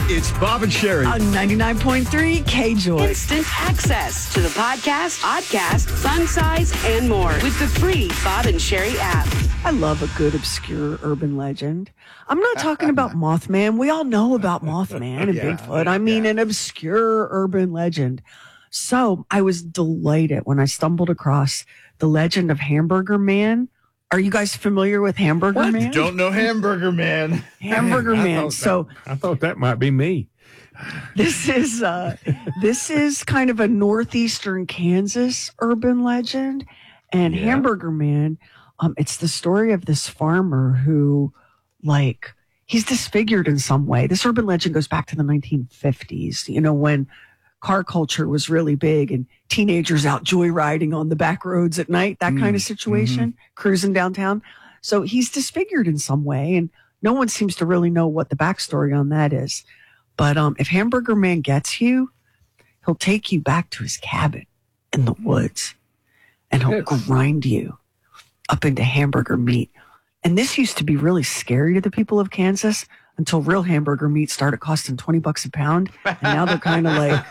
It's Bob and Sherry. On 99.3 K-Joy. Instant access to the podcast, podcast, fun size, and more with the free Bob and Sherry app. I love a good obscure urban legend. I'm not talking about Mothman. We all know about Mothman and Bigfoot. I mean, an obscure urban legend. So I was delighted when I stumbled across the legend of Hamburger Man. Are you guys familiar with Hamburger Man? Don't know Hamburger Man. Hamburger Man. I thought that might be me. This is kind of a northeastern Kansas urban legend, and Hamburger Man. It's the story of this farmer who, he's disfigured in some way. This urban legend goes back to the 1950s. You know, when car culture was really big and teenagers out joyriding on the back roads at night, that kind of situation, cruising downtown. So he's disfigured in some way, and no one seems to really know what the backstory on that is. But if Hamburger Man gets you, he'll take you back to his cabin in the woods, and he'll grind you up into hamburger meat. And this used to be really scary to the people of Kansas until real hamburger meat started costing $20 a pound. And now they're kind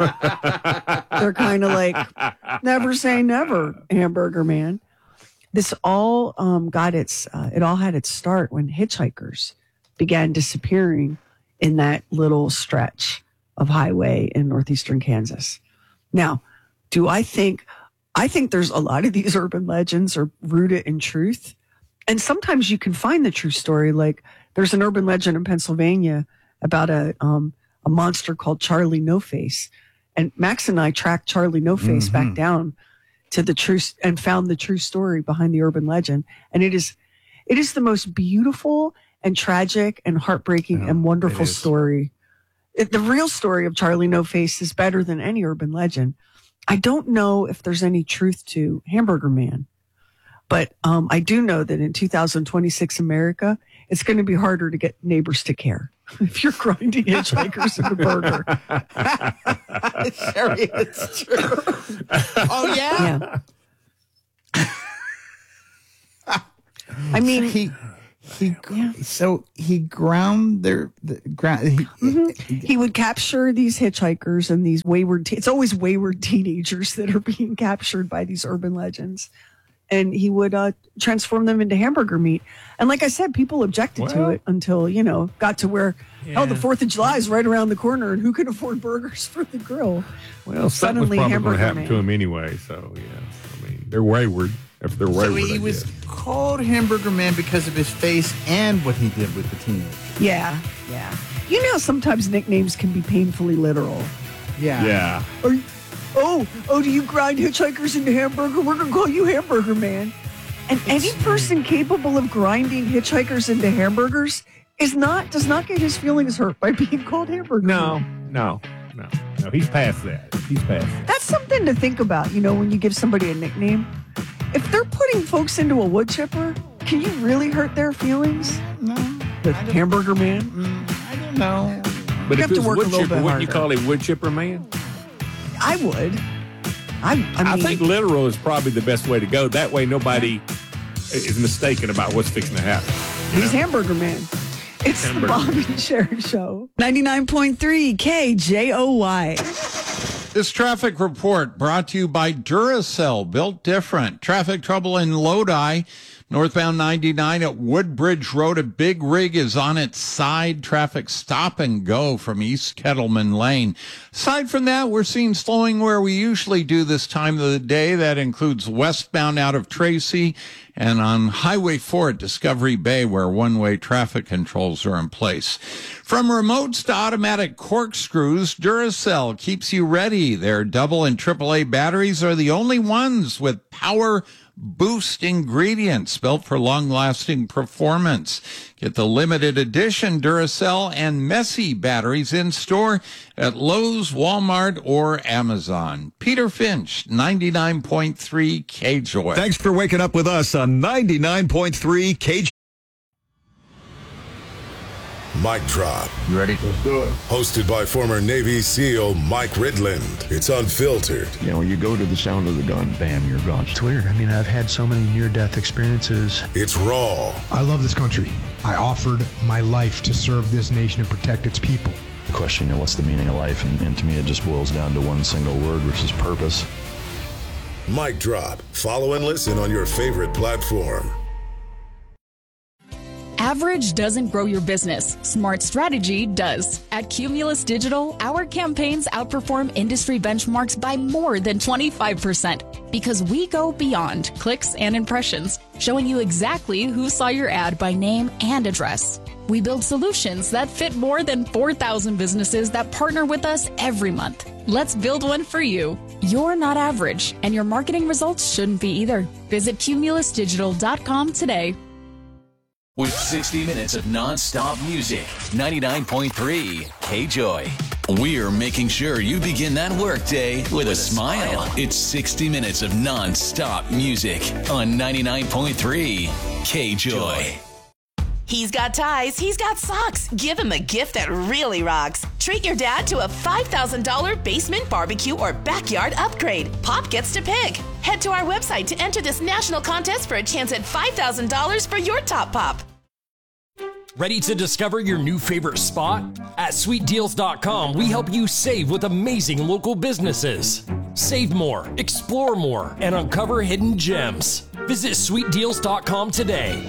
of like, never say never, Hamburger Man. This all it all had its start when hitchhikers began disappearing in that little stretch of highway in northeastern Kansas. Now, I think there's a lot of these urban legends are rooted in truth. And sometimes you can find the true story. Like there's an urban legend in Pennsylvania about a monster called Charlie No Face. And Max and I tracked Charlie No Face back down to the truth and found the true story behind the urban legend. And it is the most beautiful and tragic and heartbreaking and wonderful story. The real story of Charlie No Face is better than any urban legend. I don't know if there's any truth to Hamburger Man, but I do know that in 2026 America, it's going to be harder to get neighbors to care if you're grinding hitchhikers in a burger. Sherry, it's true. Oh, yeah? Yeah. I mean... He ground He would capture these hitchhikers and these wayward. It's always wayward teenagers that are being captured by these urban legends, and he would transform them into hamburger meat. And like I said, people objected to it until got to where the 4th of July is right around the corner, and who can afford burgers for the grill? Well, suddenly probably going to happen to him anyway. So I mean, they're wayward. If they're wayward, so he was called Hamburger Man because of his face and what he did with the teenagers. Yeah. You know, sometimes nicknames can be painfully literal. Yeah. Do you grind hitchhikers into hamburger? We're going to call you Hamburger Man. And any person capable of grinding hitchhikers into hamburgers does not get his feelings hurt by being called Hamburger Man. No. He's past that. That's something to think about, when you give somebody a nickname. If they're putting folks into a wood chipper, can you really hurt their feelings? No. The Hamburger Man? I don't know. But you if have it to was work wood a little chipper, bit wouldn't you harder. call him Wood Chipper Man? I would. I think literal is probably the best way to go. That way nobody is mistaken about what's fixing to happen. He's Hamburger Man. It's the Bob and Sherry Show. 99.3 KJOY. This traffic report brought to you by Duracell, built different. Traffic trouble in Lodi, northbound 99 at Woodbridge Road. A big rig is on its side. Traffic stop and go from East Kettleman Lane. Aside from that, we're seeing slowing where we usually do this time of the day. That includes westbound out of Tracy and on Highway 4 at Discovery Bay, where one-way traffic controls are in place. From remotes to automatic corkscrews, Duracell keeps you ready. Their double and AAA batteries are the only ones with power boost ingredients built for long-lasting performance. Get the limited edition Duracell and Messy batteries in store at Lowe's, Walmart, or Amazon. Peter Finch, 99.3 KJOY. Thanks for waking up with us on 99.3 KJOY. Mic Drop. You ready? Let's do it. Hosted by former Navy SEAL Mike Ridland. It's unfiltered. You go to the sound of the gun, bam, you're gone. It's weird. I mean, I've had so many near-death experiences. It's raw. I love this country. I offered my life to serve this nation and protect its people. The question, what's the meaning of life? And to me, it just boils down to one single word, which is purpose. Mic Drop. Follow and listen on your favorite platform. Average doesn't grow your business. Smart strategy does. At Cumulus Digital, our campaigns outperform industry benchmarks by more than 25% because we go beyond clicks and impressions, showing you exactly who saw your ad by name and address. We build solutions that fit more than 4,000 businesses that partner with us every month. Let's build one for you. You're not average, and your marketing results shouldn't be either. Visit cumulusdigital.com today. With 60 minutes of non-stop music, 99.3 K-Joy. We're making sure you begin that workday with a smile. It's 60 minutes of non-stop music on 99.3 K-Joy. He's got ties, he's got socks. Give him a gift that really rocks. Treat your dad to a $5,000 basement barbecue or backyard upgrade. Pop gets to pick. Head to our website to enter this national contest for a chance at $5,000 for your top pop. Ready to discover your new favorite spot? At sweetdeals.com, we help you save with amazing local businesses. Save more, explore more, and uncover hidden gems. Visit sweetdeals.com today.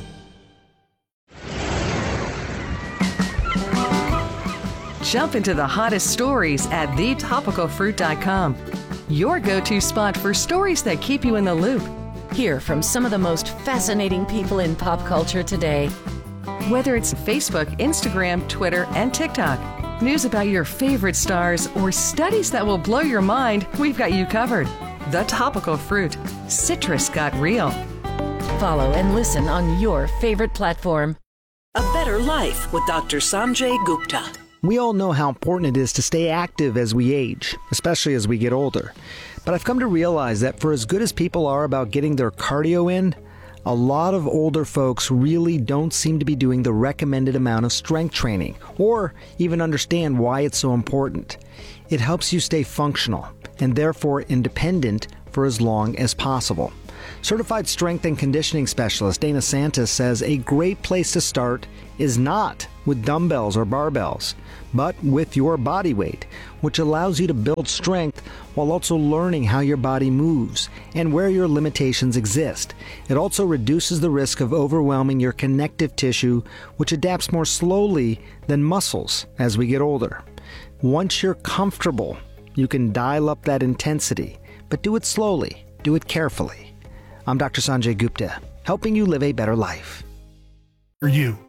Jump into the hottest stories at thetopicalfruit.com. Your go-to spot for stories that keep you in the loop. Hear from some of the most fascinating people in pop culture today. Whether it's Facebook, Instagram, Twitter, and TikTok, news about your favorite stars, or studies that will blow your mind, we've got you covered. The Topical Fruit. Citrus got real. Follow and listen on your favorite platform. A Better Life with Dr. Sanjay Gupta. We all know how important it is to stay active as we age, especially as we get older. But I've come to realize that for as good as people are about getting their cardio in, a lot of older folks really don't seem to be doing the recommended amount of strength training, or even understand why it's so important. It helps you stay functional, and therefore independent for as long as possible. Certified strength and conditioning specialist Dana Santis says a great place to start is not with dumbbells or barbells, but with your body weight, which allows you to build strength while also learning how your body moves and where your limitations exist. It also reduces the risk of overwhelming your connective tissue, which adapts more slowly than muscles as we get older. Once you're comfortable, you can dial up that intensity, but do it slowly, do it carefully. I'm Dr. Sanjay Gupta, helping you live a better life. For you.